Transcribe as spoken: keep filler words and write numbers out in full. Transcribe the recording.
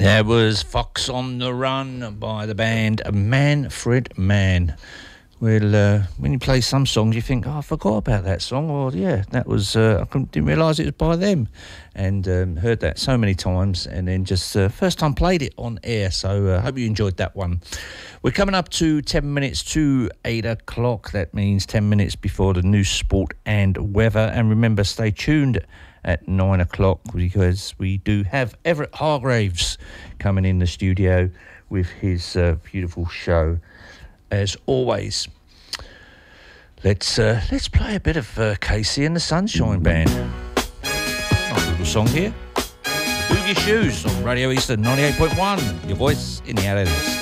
There was Fox on the Run by the band Manfred Mann. Well, uh, when you play some songs, you think, oh, I forgot about that song. Well, yeah, that was, uh, I couldn't, didn't realise it was by them. And um, heard that so many times, and then just uh, first time played it on air. So I uh, hope you enjoyed that one. We're coming up to ten minutes to eight o'clock. That means ten minutes before the news, sport and weather. And remember, stay tuned at nine o'clock because we do have Everett Hargraves coming in the studio with his uh, beautiful show. As always, let's uh, let's play a bit of uh, Casey and the Sunshine Band. Nice little song here. Boogie Shoes on Radio Eastern ninety-eight point one. Your voice in the outer east.